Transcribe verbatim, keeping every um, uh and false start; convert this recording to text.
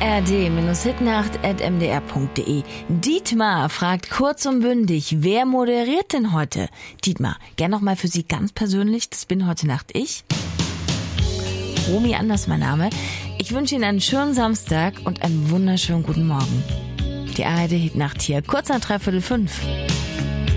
r d Hitnacht at m d r punkt d e. Dietmar fragt kurz und bündig, wer moderiert denn heute? Dietmar, gern nochmal für Sie ganz persönlich, das bin heute Nacht ich. Romy Anders mein Name. Ich wünsche Ihnen einen schönen Samstag und einen wunderschönen guten Morgen. Die A R D Hitnacht hier, kurz nach dreiviertel fünf.